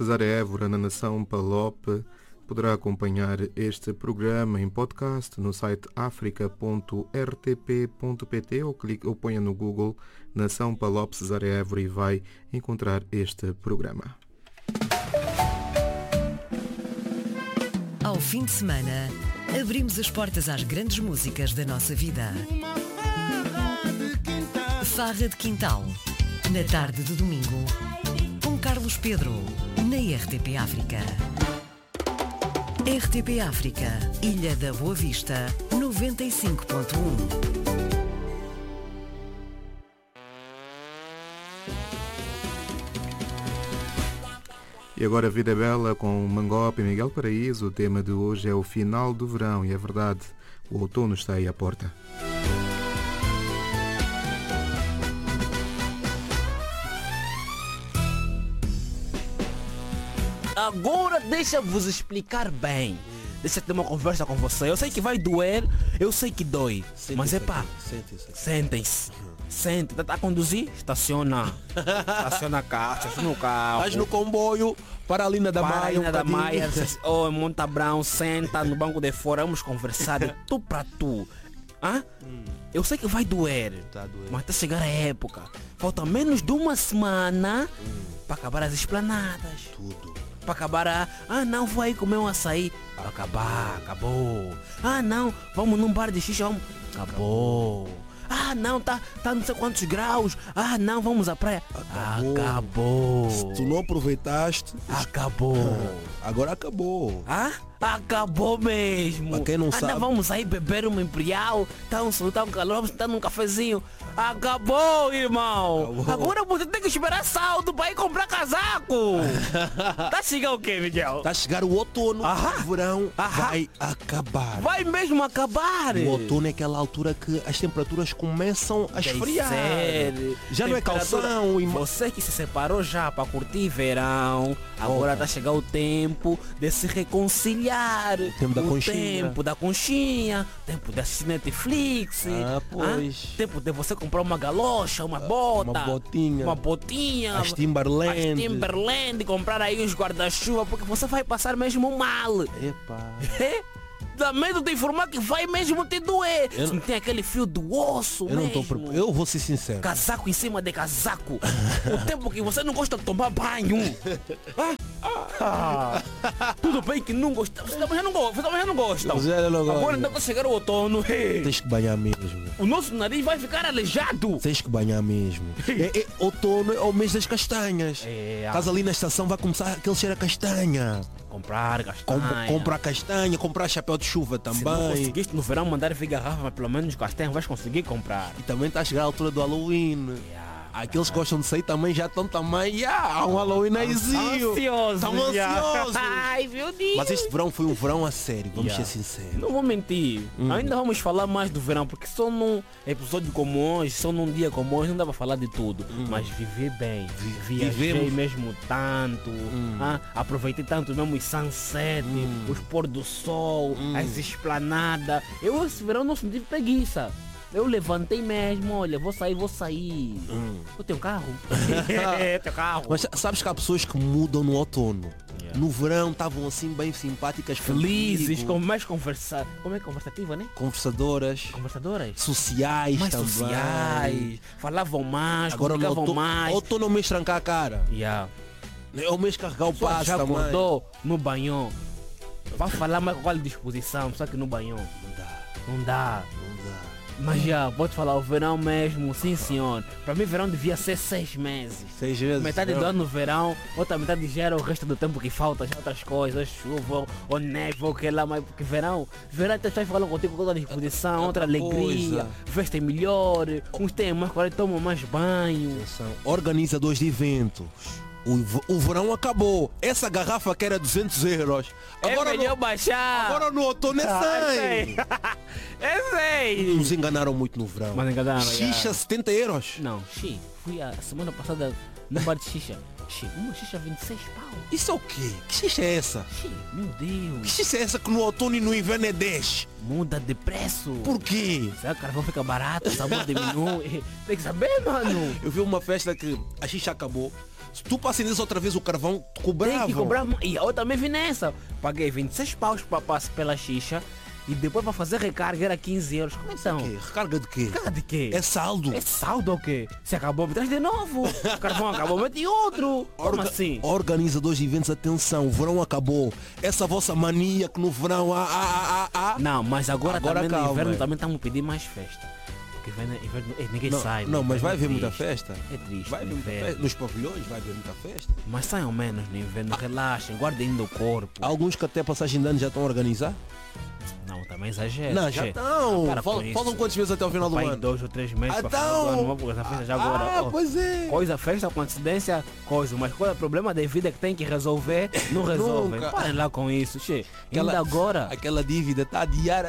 Cesária Évora, na Nação Palope. Poderá acompanhar este programa em podcast no site africa.rtp.pt ou ponha no Google Nação Palope Cesária Évora e vai encontrar este programa. Ao fim de semana, abrimos as portas às grandes músicas da nossa vida. Farra de Quintal, na tarde de domingo, com Carlos Pedro, na RTP África. RTP África, Ilha da Boa Vista, 95.1. E agora Vida é Bela com Mangope e Miguel Paraíso. O tema de hoje é o final do verão e é verdade, o outono está aí à porta. Agora deixa-vos explicar bem. Deixa eu ter uma conversa com você. Eu sei que vai doer, eu sei que dói. Mas é pá, sentem-se. Sente, tá a conduzir? Estaciona. Estaciona cá, estaciona o carro. Estás no comboio, para ali na da Maia. Para ali na da Maia. Oh, Monta Brown, senta no banco de fora, vamos conversar de tu para tu. Hã? Eu sei que vai doer, mas até chegar a época. Falta menos de uma semana para acabar as esplanadas. Tudo. Para acabar a... Ah não, vou aí comer um açaí. Para acabar, acabou. Ah não, vamos num bar de xixa, vamos... Acabou. Ah não, tá não sei quantos graus. Ah não, vamos à praia. Acabou. Se tu não aproveitaste... Acabou. Agora acabou. Ah? Acabou mesmo. Para quem não sabe... Não, vamos aí beber uma Imperial. Tá um calor, vamos estar num cafezinho. Acabou, irmão. Acabou. Agora você tem que esperar saldo para ir comprar casaco. Tá a chegar o quê, Miguel? Tá a chegar o outono. O verão vai acabar. Vai mesmo acabar. O outono é aquela altura que as temperaturas começam a esfriar. Já não é calção. Você que se separou já para curtir verão, agora tá a chegar o tempo de se reconciliar. O tempo da conchinha. Tempo da conchinha. Tempo de assistir Netflix. Pois. Tempo de você comprar uma galocha, uma bota. Uma botinha. As Timberland. Comprar aí uns guarda-chuva, porque você vai passar mesmo mal. Epa. Dá medo de informar que vai mesmo te doer. Se não tem aquele fio do osso mesmo. Eu vou ser sincero. Casaco em cima de casaco. O tempo que você não gosta de tomar banho. Tudo bem que não gosta. Você também já não gosta. Agora ainda vai chegar o outono. Tens que banhar mesmo. O nosso nariz vai ficar aleijado. Tens que banhar mesmo. Outono é o mês das castanhas. Estás ali na estação, vai começar aquele cheiro a castanha. Comprar castanha. Comprar castanha, comprar chapéu de chuva também. Se não conseguiste no verão mandar vir garrafa, mas pelo menos castanha vais conseguir comprar. E também está a chegar a altura do Halloween. Aqueles que gostam de sair também já estão também. Há um Halloween aízinho. Estão ansiosos. Ai, meu Deus. Mas este verão foi um verão a sério, vamos ser sinceros. Não vou mentir. Ainda vamos falar mais do verão, porque só num episódio como hoje, só num dia como hoje, não dá para falar de tudo. Mas viver bem. Viajei mesmo tanto. Aproveitei tanto mesmo os sunset, os pôr do sol, as esplanadas. Eu esse verão não senti preguiça. Eu levantei mesmo, olha, vou sair. Eu tenho carro. Tenho carro. Mas sabes que há pessoas que mudam no outono. No verão estavam assim bem simpáticas, felizes, com mais conversa. Como é conversativa, né? Conversadoras. Sociais mais também. Sociais. Falavam mais, agora comunicavam mais. Outono é o mês trancar a cara. É o mês carregar o passo já também. Acordou no banho. Vai falar mais com qual disposição, só que no banho. Não dá. Mas pode falar, o verão mesmo, sim senhor. Para mim verão devia ser 6 meses. 6 meses. Metade do ano verão, outra metade já era o resto do tempo que falta, já outras coisas, chuva, ou neve, ou que lá, mas porque verão até estás falando contigo com toda a disposição, outra alegria, vestem melhor, uns têm mais coragem, tomam mais banho. Organizadores de eventos. O verão acabou. Essa garrafa que era 200 euros. Agora é melhor baixar. Agora no outono é 100. É 100. Nos enganaram muito no verão. Mas enganaram. Xixa 70 euros. Não, fui a semana passada no bar de xixa. Uma xixa 26 pau. Isso é o quê? Que xixa é essa? Meu Deus. Que xixa é essa que no outono e no inverno é 10? Muda de preço. Por quê? Será que o carvão fica barato? O sabor diminui? Tem que saber, mano. Eu vi uma festa que a xixa acabou. Se tu passasse outra vez o carvão, te cobrava. Tem que cobrar. E eu também vi nessa. Paguei 26 paus pela xixa. E depois para fazer recarga era 15 euros. Como então? Recarga de quê? Recarga de quê? É saldo. É saldo ou quê? Se acabou, me traz de novo. O carvão acabou, mete outro. Como assim? Organizadores de eventos, atenção, o verão acabou. Essa vossa mania que no verão Não, mas agora também calma, no inverno também estamos a pedir mais festa. Porque inverno, ninguém sai. Não, mas vai haver triste. muita festa. É triste. Vai haver muita festa. Nos pavilhões vai haver muita festa. Mas saiam menos no inverno, relaxem, guardem ainda o corpo. Alguns que até passagem de ano já estão a organizar. Não, também exagero. Não, já estão. Faltam quantos meses até o final do ano? 2 ou 3 meses para final do ano. Vamos fazer a festa já agora. Pois é. Coisa, festa com antecedência, coisa. Mas qual é o problema da vida que tem que resolver, não resolvem. Parem lá com isso, che. Ainda agora. Aquela dívida está a diária.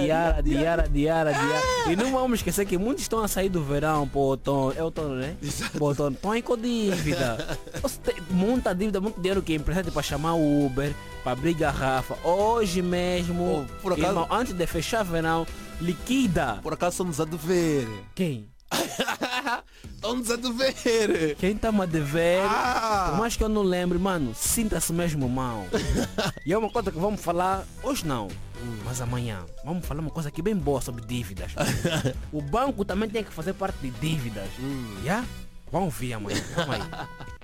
E não vamos esquecer que muitos estão a sair do verão para o outono. É outono, né? Para o outono. Estão aí com dívida. Muita dívida, muito dinheiro que é emprestado para chamar o Uber, para abrir garrafa. Hoje mesmo, por acaso, irmão, antes de fechar verão, liquida. Por acaso estamos a dever. Quem? Estamos a dever. Quem está-me a dever? Por mais que eu não lembre, mano, sinta-se mesmo mal. E é uma coisa que vamos falar hoje não, mas amanhã. Vamos falar uma coisa aqui bem boa sobre dívidas. O banco também tem que fazer parte de dívidas. Yeah? Vamos ver amanhã. Vamos aí.